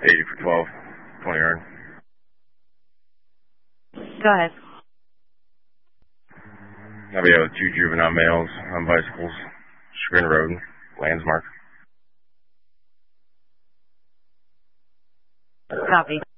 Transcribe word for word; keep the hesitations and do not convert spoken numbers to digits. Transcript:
eighty for twelve, twenty yard. Go ahead. I'll be out with two juvenile males on bicycles, Chagrin Road, Landsmark. Copy.